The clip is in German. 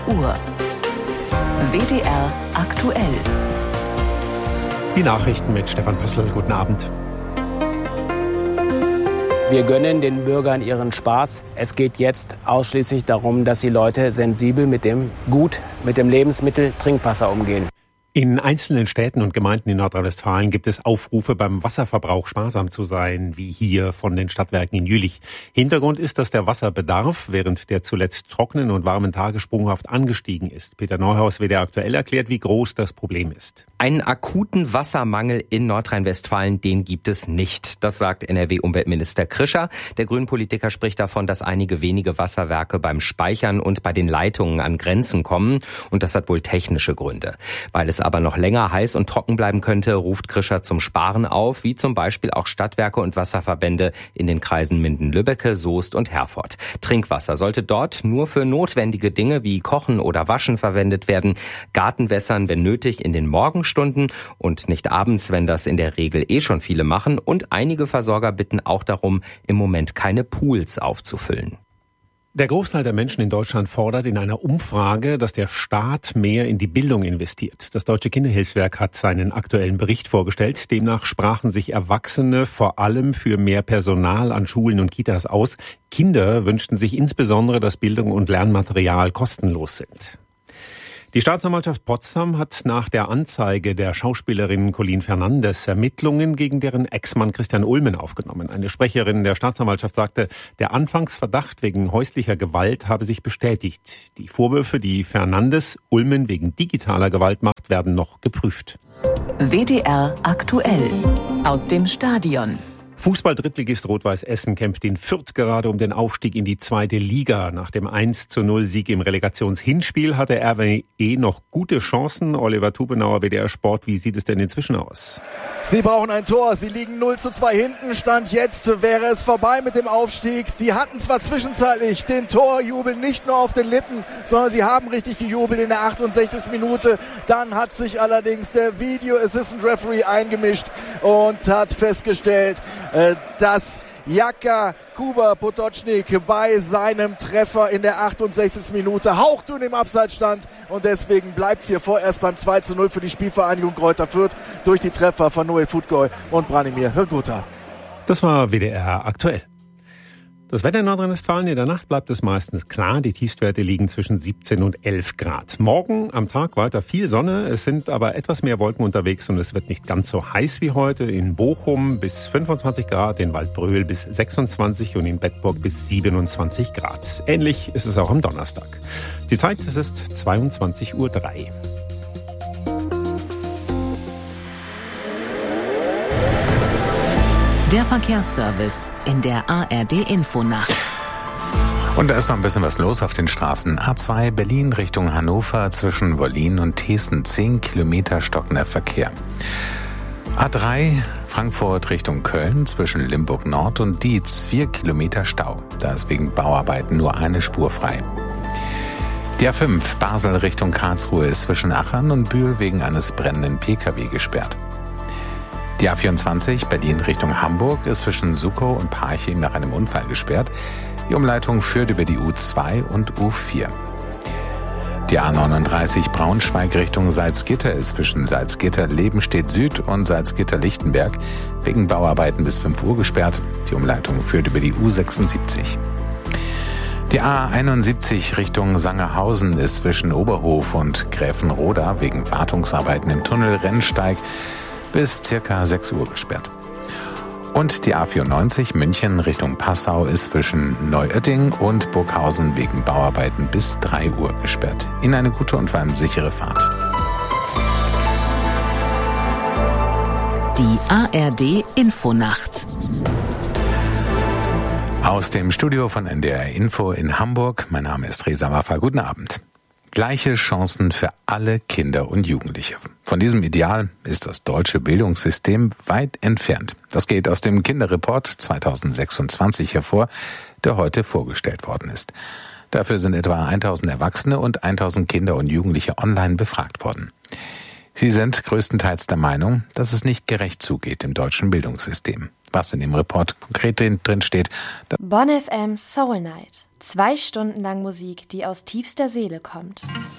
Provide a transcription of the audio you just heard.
Uhr. WDR aktuell. Die Nachrichten mit Stefan Pössl. Guten Abend. Wir gönnen den Bürgern ihren Spaß. Es geht jetzt ausschließlich darum, dass die Leute sensibel mit dem Lebensmittel Trinkwasser umgehen. In einzelnen Städten und Gemeinden in Nordrhein-Westfalen gibt es Aufrufe, beim Wasserverbrauch sparsam zu sein, wie hier von den Stadtwerken in Jülich. Hintergrund ist, dass der Wasserbedarf während der zuletzt trockenen und warmen Tage sprunghaft angestiegen ist. Peter Neuhaus, WDR aktuell, erklärt, wie groß das Problem ist. Einen akuten Wassermangel in Nordrhein-Westfalen, den gibt es nicht. Das sagt NRW-Umweltminister Krischer. Der Grünen-Politiker spricht davon, dass einige wenige Wasserwerke beim Speichern und bei den Leitungen an Grenzen kommen. Und das hat wohl technische Gründe. Weil es aber noch länger heiß und trocken bleiben könnte, ruft Krischer zum Sparen auf, wie zum Beispiel auch Stadtwerke und Wasserverbände in den Kreisen Minden-Lübbecke, Soest und Herford. Trinkwasser sollte dort nur für notwendige Dinge wie Kochen oder Waschen verwendet werden, Gartenwässern, wenn nötig, in den Morgenstunden und nicht abends, wenn das in der Regel schon viele machen. Und einige Versorger bitten auch darum, im Moment keine Pools aufzufüllen. Der Großteil der Menschen in Deutschland fordert in einer Umfrage, dass der Staat mehr in die Bildung investiert. Das Deutsche Kinderhilfswerk hat seinen aktuellen Bericht vorgestellt. Demnach sprachen sich Erwachsene vor allem für mehr Personal an Schulen und Kitas aus. Kinder wünschten sich insbesondere, dass Bildung und Lernmaterial kostenlos sind. Die Staatsanwaltschaft Potsdam hat nach der Anzeige der Schauspielerin Colleen Fernandes Ermittlungen gegen deren Ex-Mann Christian Ulmen aufgenommen. Eine Sprecherin der Staatsanwaltschaft sagte, der Anfangsverdacht wegen häuslicher Gewalt habe sich bestätigt. Die Vorwürfe, die Fernandes Ulmen wegen digitaler Gewalt macht, werden noch geprüft. WDR aktuell. Aus dem Stadion. Fußball-Drittligist Rot-Weiß Essen kämpft in Fürth gerade um den Aufstieg in die zweite Liga. Nach dem 1:0-Sieg im Relegationshinspiel hatte RWE noch gute Chancen. Oliver Tubenauer, WDR Sport, wie sieht es denn inzwischen aus? Sie brauchen ein Tor, sie liegen 0:2 hinten. Stand jetzt wäre es vorbei mit dem Aufstieg. Sie hatten zwar zwischenzeitlich den Torjubel nicht nur auf den Lippen, sondern sie haben richtig gejubelt in der 68. Minute. Dann hat sich allerdings der Video Assistant Referee eingemischt und hat festgestellt, dass Jaka Kuba Potočnik bei seinem Treffer in der 68. Minute hauchdünn im Abseits stand und deswegen bleibt es hier vorerst beim 2:0 für die Spielvereinigung Greuther Fürth durch die Treffer von Noel Futgoy und Branimir Hrgota. Das war WDR aktuell. Das Wetter in Nordrhein-Westfalen: in der Nacht bleibt es meistens klar. Die Tiefstwerte liegen zwischen 17 und 11 Grad. Morgen am Tag weiter viel Sonne. Es sind aber etwas mehr Wolken unterwegs und es wird nicht ganz so heiß wie heute. In Bochum bis 25 Grad, in Waldbröl bis 26 und in Bedburg bis 27 Grad. Ähnlich ist es auch am Donnerstag. Die Zeit, es ist 22:03 Uhr. Der Verkehrsservice in der ARD-Infonacht. Und da ist noch ein bisschen was los auf den Straßen. A2 Berlin Richtung Hannover zwischen Wollin und Thesen 10 Kilometer stockender Verkehr. A3 Frankfurt Richtung Köln zwischen Limburg Nord und Dietz 4 Kilometer Stau. Da ist wegen Bauarbeiten nur eine Spur frei. Die A5 Basel Richtung Karlsruhe ist zwischen Achern und Bühl wegen eines brennenden Pkw gesperrt. Die A24 Berlin Richtung Hamburg ist zwischen Sukow und Parchim nach einem Unfall gesperrt. Die Umleitung führt über die U2 und U4. Die A39 Braunschweig Richtung Salzgitter ist zwischen Salzgitter-Lebenstedt Süd und Salzgitter-Lichtenberg wegen Bauarbeiten bis 5 Uhr gesperrt. Die Umleitung führt über die U76. Die A71 Richtung Sangerhausen ist zwischen Oberhof und Gräfenroda wegen Wartungsarbeiten im Tunnel Rennsteig bis ca. 6 Uhr gesperrt. Und die A94 München Richtung Passau ist zwischen Neuötting und Burghausen wegen Bauarbeiten bis 3 Uhr gesperrt. Ihnen eine gute und vor allem sichere Fahrt. Die ARD-Infonacht. Aus dem Studio von NDR Info in Hamburg. Mein Name ist Reza Waffa. Guten Abend. Gleiche Chancen für alle Kinder und Jugendliche. Von diesem Ideal ist das deutsche Bildungssystem weit entfernt. Das geht aus dem Kinderreport 2026 hervor, der heute vorgestellt worden ist. Dafür sind etwa 1000 Erwachsene und 1000 Kinder und Jugendliche online befragt worden. Sie sind größtenteils der Meinung, dass es nicht gerecht zugeht im deutschen Bildungssystem. Was in dem Report konkret drin steht. Bonn FM Soul Night. 2 Stunden lang Musik, die aus tiefster Seele kommt.